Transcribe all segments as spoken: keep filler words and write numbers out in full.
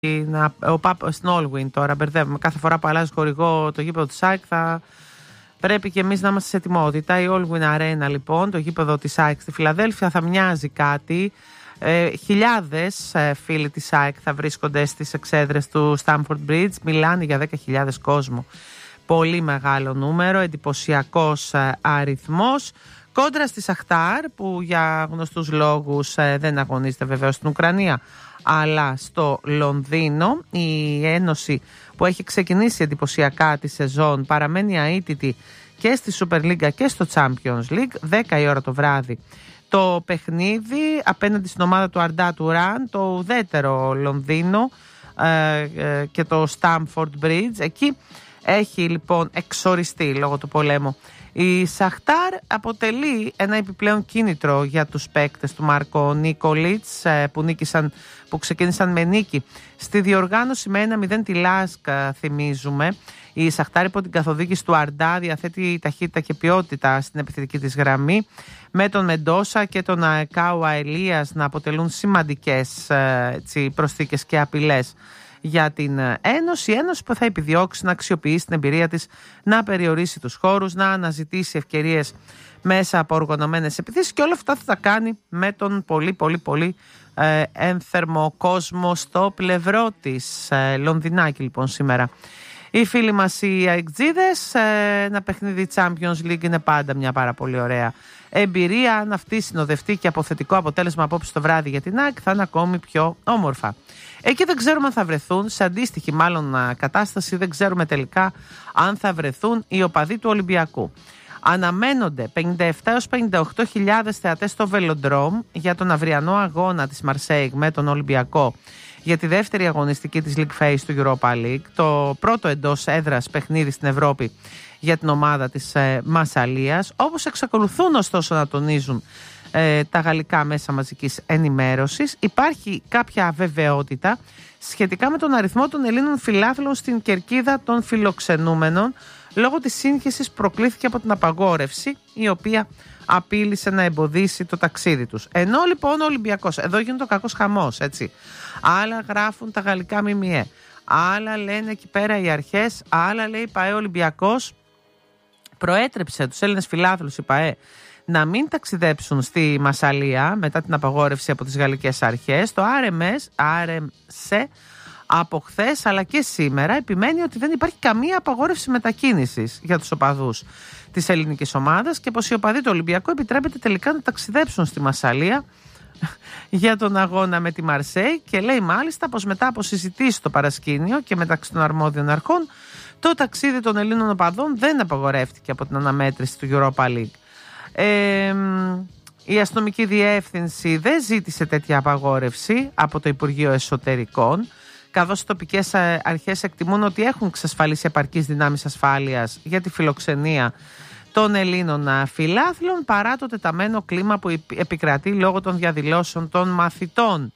ο Παπ στην Allwyn τώρα, μπερδεύουμε. Κάθε φορά που αλλάζει χορηγό το γήπεδο της ΑΕΚ θα πρέπει και εμείς να είμαστε σε ετοιμότητα. Η Allwyn Arena λοιπόν, το γήπεδο της ΑΕΚ στη Φιλαδέλφια, θα μοιάζει κάτι. Ε, χιλιάδες ε, φίλοι της ΑΕΚ θα βρίσκονται στις εξέδρες του Stamford Bridge. Μιλάνε για δέκα χιλιάδες κόσμο. Πολύ μεγάλο νούμερο, εντυπωσιακός ε, αριθμός. Κόντρα στη Σαχτάρ, που για γνωστούς λόγους ε, δεν αγωνίζεται βεβαίως στην Ουκρανία, αλλά στο Λονδίνο. Η Ένωση που έχει ξεκινήσει εντυπωσιακά τη σεζόν παραμένει αίτητη και στη Super League και στο Champions League. δέκα η ώρα το βράδυ το παιχνίδι απέναντι στην ομάδα του Αρντά Τουράν, το ουδέτερο Λονδίνο ε, ε, και το Stamford Bridge. Εκεί έχει λοιπόν εξοριστεί λόγω του πολέμου. Η Σαχτάρ αποτελεί ένα επιπλέον κίνητρο για τους παίκτες του Μάρκο Νίκολιτς που, νίκησαν, που ξεκίνησαν με νίκη στη διοργάνωση με ένα μηδέν τη Λάσκα, θυμίζουμε. Η Σαχτάρ υπό την καθοδήγηση του Αρντά διαθέτει ταχύτητα και ποιότητα στην επιθετική της γραμμή, με τον Μεντόσα και τον Κάουα Ελίας να αποτελούν σημαντικές έτσι, προσθήκες και απειλές για την Ένωση. Η Ένωση που θα επιδιώξει να αξιοποιήσει την εμπειρία της, να περιορίσει τους χώρους, να αναζητήσει ευκαιρίες μέσα από οργανωμένες επιθέσεις, και όλα αυτά θα τα κάνει με τον πολύ πολύ πολύ ε, ένθερμο κόσμο στο πλευρό της. Ε, Λονδινάκι λοιπόν σήμερα. Οι φίλοι μας οι αεκτζίδες, ε, ένα παιχνίδι Champions League είναι πάντα μια πάρα πολύ ωραία εμπειρία. Αν αυτή συνοδευτεί και από θετικό αποτέλεσμα απόψε το βράδυ για την ΑΕΚ, θα είναι ακόμη πιο όμορφα. Εκεί δεν ξέρουμε αν θα βρεθούν, σε αντίστοιχη μάλλον κατάσταση, δεν ξέρουμε τελικά αν θα βρεθούν οι οπαδοί του Ολυμπιακού. Αναμένονται πενήντα επτά έως πενήντα οκτώ χιλιάδες θεατές στο Βελοντρόμ για τον αυριανό αγώνα της Μαρσέιγ με τον Ολυμπιακό για τη δεύτερη αγωνιστική της League Phase του Europa League, το πρώτο εντός έδρας παιχνίδι στην Ευρώπη για την ομάδα της ε, Μασσαλίας, όπως εξακολουθούν ωστόσο να τονίζουν ε, τα γαλλικά μέσα μαζικής ενημέρωσης. Υπάρχει κάποια αβεβαιότητα σχετικά με τον αριθμό των Ελλήνων φιλάθλων στην κερκίδα των φιλοξενούμενων, λόγω της σύγχυσης που προκλήθηκε από την απαγόρευση, η οποία απείλησε να εμποδίσει το ταξίδι τους. Ενώ λοιπόν ο Ολυμπιακός, εδώ γίνεται ο κακός χαμός, έτσι. Άλλα γράφουν τα γαλλικά ΜΜΕ, άλλα λένε εκεί πέρα οι αρχές, άλλα λέει η ΠΑΕ Ολυμπιακός προέτρεψε τους Έλληνες φιλάθλους, η ΠΑΕ, να μην ταξιδέψουν στη Μασσαλία μετά την απαγόρευση από τις γαλλικές αρχές. Το αρ εμ ες, αρ εμ σι από χθες αλλά και σήμερα επιμένει ότι δεν υπάρχει καμία απαγόρευση μετακίνησης για τους οπαδούς της ελληνικής ομάδας και πως οι οπαδοί του Ολυμπιακού επιτρέπεται τελικά να ταξιδέψουν στη Μασσαλία για τον αγώνα με τη Μαρσέη, και λέει μάλιστα πως μετά από συζητήσεις στο παρασκήνιο και μεταξύ των αρμόδιων αρχών, το ταξίδι των Ελλήνων οπαδών δεν απαγορεύτηκε από την αναμέτρηση του Europa League. Ε, η αστυνομική διεύθυνση δεν ζήτησε τέτοια απαγόρευση από το Υπουργείο Εσωτερικών, καθώς οι τοπικές αρχές εκτιμούν ότι έχουν εξασφαλίσει επαρκείς δυνάμεις ασφάλειας για τη φιλοξενία των Ελλήνων φιλάθλων, παρά το τεταμένο κλίμα που επικρατεί λόγω των διαδηλώσεων των μαθητών.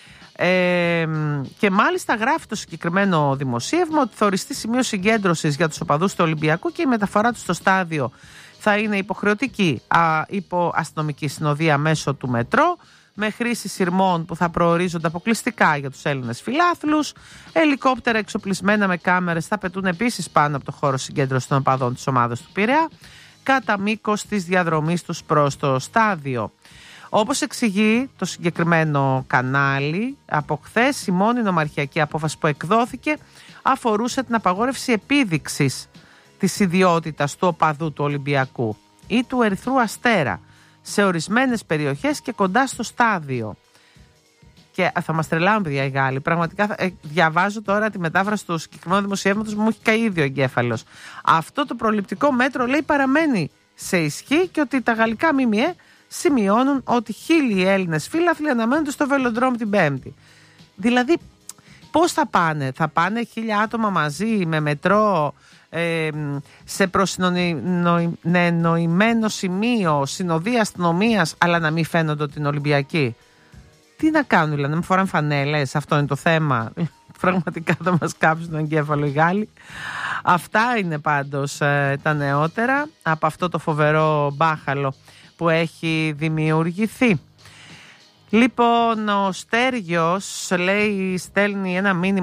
Ε, και μάλιστα γράφει το συγκεκριμένο δημοσίευμα ότι θα οριστεί σημείο συγκέντρωσης για τους οπαδούς του Ολυμπιακού και η μεταφορά του στο στάδιο θα είναι υποχρεωτική α, υπό αστυνομική συνοδεία μέσω του μετρό, με χρήση σειρμών που θα προορίζονται αποκλειστικά για τους Έλληνες φιλάθλους. Ελικόπτερα εξοπλισμένα με κάμερες θα πετούν επίσης πάνω από το χώρο συγκέντρωσης των οπαδών της ομάδας του Πειραιά, κατά μήκος της διαδρομής τους προς το στάδιο. Όπως εξηγεί το συγκεκριμένο κανάλι, από χθες η μόνη νομαρχιακή απόφαση που εκδόθηκε αφορούσε την απαγόρευση επίδειξης της ιδιότητας του οπαδού του Ολυμπιακού ή του Ερυθρού Αστέρα σε ορισμένες περιοχές και κοντά στο στάδιο. Και θα μας τρελάνουν, παιδιά, οι Γάλλοι. Πραγματικά ε, διαβάζω τώρα τη μετάφραση του συγκεκριμένου δημοσιεύματος, μου έχει καεί ήδη ο εγκέφαλος. Αυτό το προληπτικό μέτρο, λέει, παραμένει σε ισχύ και ότι τα γαλλικά ΜΜΕ σημειώνουν ότι χίλιοι Έλληνες φίλαθλοι αναμένονται στο Βελοντρόμ την Πέμπτη. Δηλαδή, πώς θα πάνε, θα πάνε χίλια άτομα μαζί με μετρό ε, σε προσυνοημένο σημείο, συνοδεία αστυνομίας, αλλά να μην φαίνονται ότι είναι Ολυμπιακοί? Τι να κάνουν, δηλαδή, να μην φοράνε φανέλες? Αυτό είναι το θέμα. Πραγματικά θα μας κάψουν τον εγκέφαλο οι Γάλλοι. Αυτά είναι πάντως ε, τα νεότερα από αυτό το φοβερό μπάχαλο που έχει δημιουργηθεί. Λοιπόν, ο Στέργιος λέει, στέλνει ένα μήνυμα.